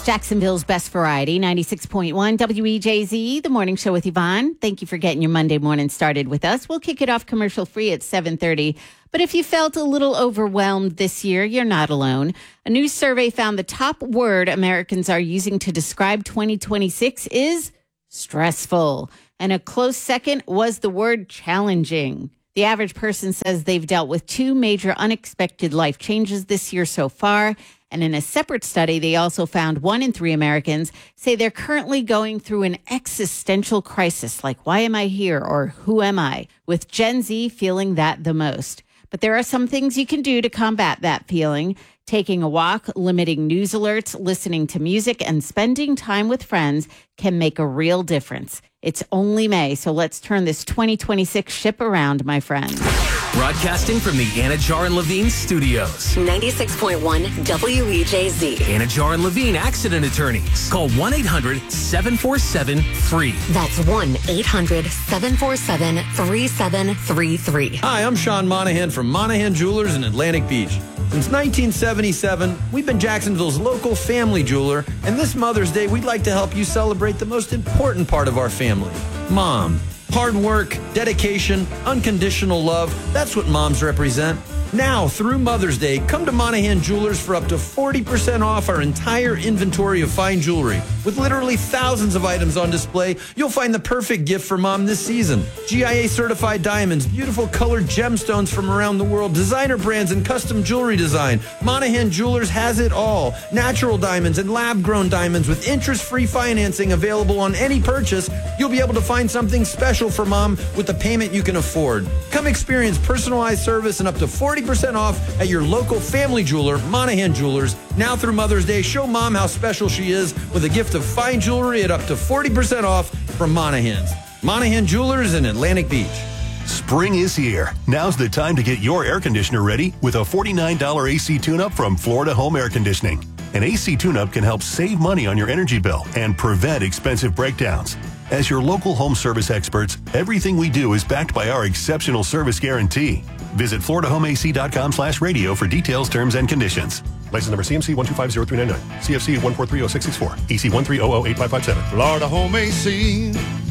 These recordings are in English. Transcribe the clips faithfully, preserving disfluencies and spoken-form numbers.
Jacksonville's best variety, ninety-six point one W E J Z, the morning show with Yvonne. Thank you for getting your Monday morning started with us. We'll kick it off commercial free at seven thirty. But if you felt a little overwhelmed this year, you're not alone. A new survey found the top word Americans are using to describe twenty twenty-six is stressful. And a close second was the word challenging. The average person says they've dealt with two major unexpected life changes this year so far. And in a separate study, they also found one in three Americans say they're currently going through an existential crisis, like, why am I here? Or who am I? With Gen Z feeling that the most. But there are some things you can do to combat that feeling. Taking a walk, limiting news alerts, listening to music, and spending time with friends can make a real difference. It's only May, so let's turn this twenty twenty-six ship around, my friend. Broadcasting from the Anajar and Levine studios. ninety-six point one W E J Z. Anajar and Levine accident attorneys. Call one eight hundred seven four seven free. That's one eight hundred seven four seven three seven three three. Hi, I'm Sean Monahan from Monahan Jewelers in Atlantic Beach. Since nineteen seventy-seven, we've been Jacksonville's local family jeweler, and this Mother's Day, we'd like to help you celebrate the most important part of our family, Mom. Hard work, dedication, unconditional love, that's what moms represent. Now, through Mother's Day, come to Monahan Jewelers for up to forty percent off our entire inventory of fine jewelry. With literally thousands of items on display, you'll find the perfect gift for mom this season. G I A-certified diamonds, beautiful colored gemstones from around the world, designer brands and custom jewelry design. Monahan Jewelers has it all. Natural diamonds and lab-grown diamonds with interest-free financing available on any purchase. You'll be able to find something special for mom with the payment you can afford. Come experience personalized service and up to forty percent off at your local family jeweler, Monahan Jewelers. Now through Mother's Day, show mom how special she is with a gift of fine jewelry at up to forty percent off from Monahan's. Monahan Jewelers in Atlantic Beach. Spring is here. Now's the time to get your air conditioner ready with a forty-nine dollars A C tune-up from Florida Home Air Conditioning. An A C tune-up can help save money on your energy bill and prevent expensive breakdowns. As your local home service experts, everything we do is backed by our exceptional service guarantee. Visit florida home a c dot com slash radio for details, terms, and conditions. License number C M C one two five zero three nine nine. C F C one four three zero six six four. E C one three zero zero eight five five seven. Florida Home A C.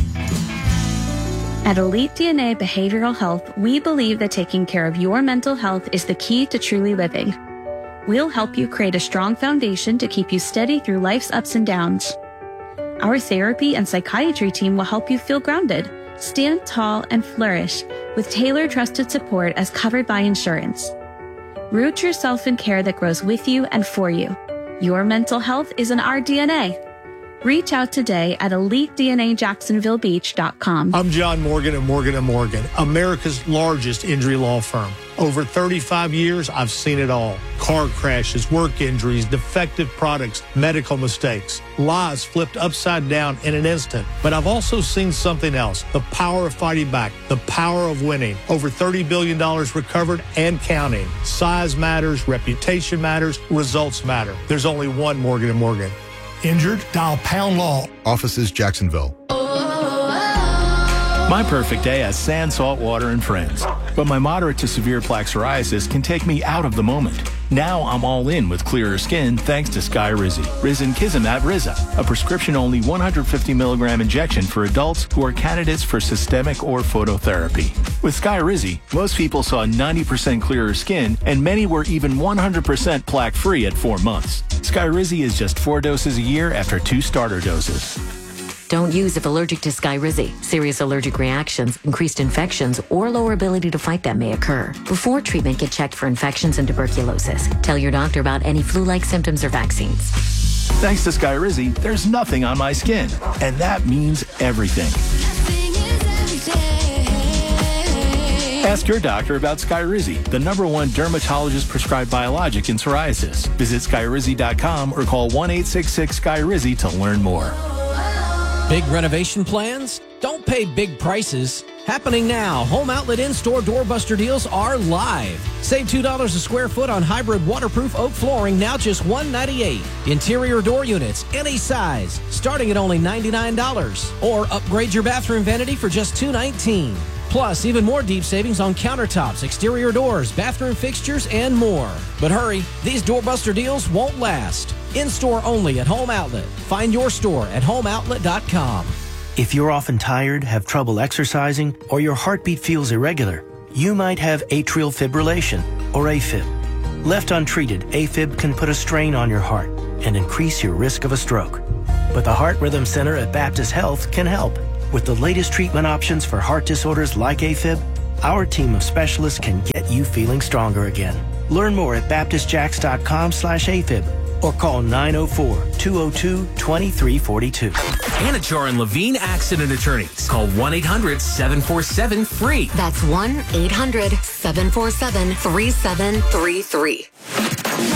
At Elite D N A Behavioral Health, we believe that taking care of your mental health is the key to truly living. We'll help you create a strong foundation to keep you steady through life's ups and downs. Our therapy and psychiatry team will help you feel grounded, stand tall, and flourish with tailored trusted support as covered by insurance. Root yourself in care that grows with you and for you. Your mental health is in our D N A. Reach out today at elite d n a jacksonville beach dot com. I'm John Morgan at Morgan and Morgan, America's largest injury law firm. Over thirty-five years, I've seen it all. Car crashes, work injuries, defective products, medical mistakes, lives flipped upside down in an instant. But I've also seen something else, the power of fighting back, the power of winning. Over thirty billion dollars recovered and counting. Size matters, reputation matters, results matter. There's only one Morgan and Morgan. Injured? Dial Pound Law. Offices Jacksonville. My perfect day has sand, salt water, and friends. But my moderate to severe plaque psoriasis can take me out of the moment. Now I'm all in with clearer skin thanks to Skyrizi. Risankizumab Riza, a prescription-only one hundred fifty milligram injection for adults who are candidates for systemic or phototherapy. With Skyrizi, most people saw ninety percent clearer skin, and many were even one hundred percent plaque-free at four months. Skyrizi is just four doses a year after two starter doses. Don't use if allergic to Skyrizi. Serious allergic reactions, increased infections, or lower ability to fight them may occur. Before treatment, get checked for infections and tuberculosis. Tell your doctor about any flu-like symptoms or vaccines. Thanks to Skyrizi, there's nothing on my skin. And that means everything. Ask your doctor about Skyrizi, the number one dermatologist-prescribed biologic in psoriasis. Visit skyrizi dot com or call one eight six six Skyrizi to learn more. Big renovation plans? Don't pay big prices. Happening now. Home Outlet in-store doorbuster deals are live. Save two dollars a square foot on hybrid waterproof oak flooring, now just one hundred ninety-eight dollars. Interior door units, any size, starting at only ninety-nine dollars. Or upgrade your bathroom vanity for just two hundred nineteen dollars. Plus, even more deep savings on countertops, exterior doors, bathroom fixtures, and more. But hurry, these doorbuster deals won't last. In-store only at Home Outlet. Find your store at home outlet dot com. If you're often tired, have trouble exercising, or your heartbeat feels irregular, you might have atrial fibrillation, or AFib. Left untreated, AFib can put a strain on your heart and increase your risk of a stroke. But the Heart Rhythm Center at Baptist Health can help. With the latest treatment options for heart disorders like AFib, our team of specialists can get you feeling stronger again. Learn more at baptist jacks dot com slash AFib or call nine oh four, two oh two, two three four two. Anachar and Levine Accident Attorneys. Call one eight hundred seven four seven free. That's one eight hundred seven four seven three seven three three.